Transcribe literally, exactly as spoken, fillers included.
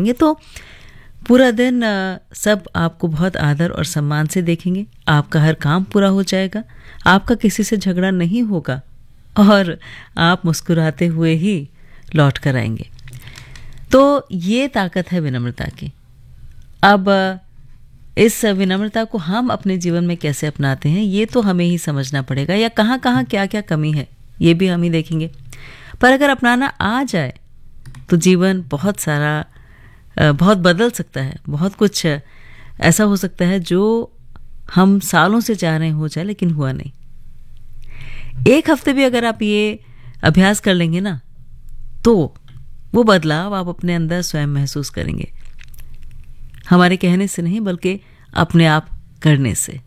करेंगे तो पूरा दिन अ, सब आपको बहुत आदर और सम्मान से देखेंगे, आपका हर काम पूरा हो जाएगा, आपका किसी से झगड़ा नहीं होगा और आप मुस्कुराते हुए ही लौट कर आएंगे। तो ये ताकत है विनम्रता की। अब अ, इस विनम्रता को हम अपने जीवन में कैसे अपनाते हैं ये तो हमें ही समझना पड़ेगा, या कहाँ कहाँ क्या क्या कमी है ये भी हम ही देखेंगे। पर अगर अपनाना आ जाए तो जीवन बहुत सारा अ, बहुत बदल सकता है, बहुत कुछ अ, ऐसा हो सकता है जो हम सालों से चाह रहे हो जाए लेकिन हुआ नहीं। एक हफ्ते भी अगर आप ये अभ्यास कर लेंगे ना तो वो बदलाव आप अपने अंदर स्वयं महसूस करेंगे, हमारे कहने से नहीं बल्कि अपने आप करने से।